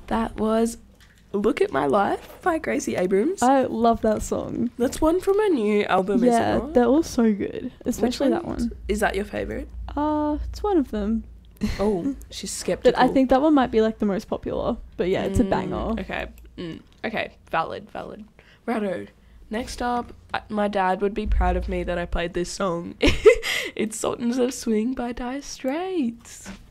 That was Look at My Life by Gracie Abrams. I love that song. That's one from a new album, is it Yeah, not? they're all so good, especially that one. Is that your favourite? It's one of them. Oh, she's skeptical. But I think that one might be like the most popular. But yeah, it's a banger. Okay. Okay, valid. Righto. Next up, my dad would be proud of me that I played this song. It's Sultans of Swing by Dire Straits.